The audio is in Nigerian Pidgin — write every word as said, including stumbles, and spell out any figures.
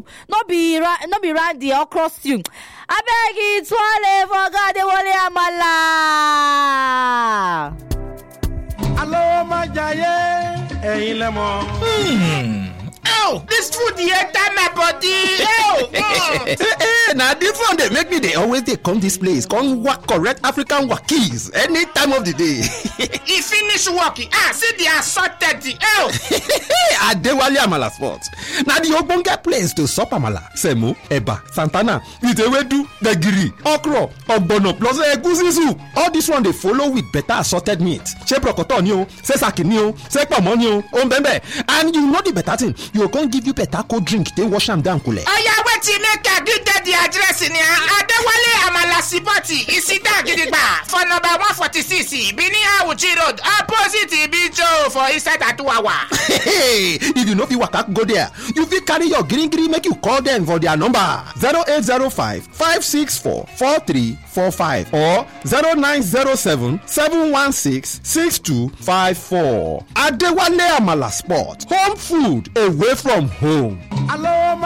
no be no be Randy or cross you. I beg you, Twale for God, they wole amala. Hello, my giant. Hey, lemon. Hmm. Oh, this food here enter my body. Oh, oh. Hey, now this one they make me they always they come this place, come work correct African wakis any time of the day. He finish working. Ah, see the assorted. Oh, Adewale Amala Sport. Now the ogbonge place to sup amala, semo, eba, santana, with ewedu, gbegiri, okro, ogbono plus egusi soup. All this one they follow with better assorted meat. She prokoto ni o, se saki ni o, se pomo ni o, ombembe. And you know the better thing. You can give you better cold drink. They wash them down, kule. Oh yeah, wait till make a good the address in here. Adewale Amala Sport. Isida Gidigba for number one forty-six. Bini Awuchi Road, opposite Ibijo for inside Atuwawa. Hey, if you know if you waka go there, you fit carry your green green make you call them for their number zero eight zero five five six four four three four five or zero nine zero seven seven one six six two five four. Adewale Amala Sport, home food away from home. Hello,